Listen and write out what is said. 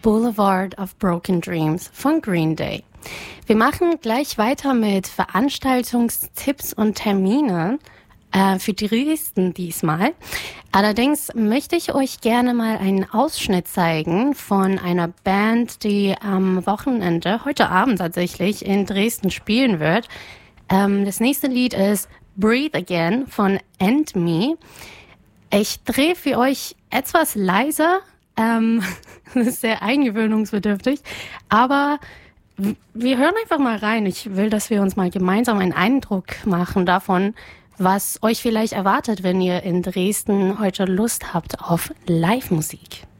Boulevard of Broken Dreams von Green Day. Wir machen gleich weiter mit Veranstaltungstipps und Termine für Dresden diesmal. Allerdings möchte ich euch gerne mal einen Ausschnitt zeigen von einer Band, die am Wochenende, heute Abend tatsächlich, in Dresden spielen wird. Das nächste Lied ist Breathe Again von End Me. Ich drehe für euch etwas leiser, das ist sehr eingewöhnungsbedürftig, aber wir hören einfach mal rein. Ich will, dass wir uns mal gemeinsam einen Eindruck machen davon, was euch vielleicht erwartet, wenn ihr in Dresden heute Lust habt auf Live-Musik.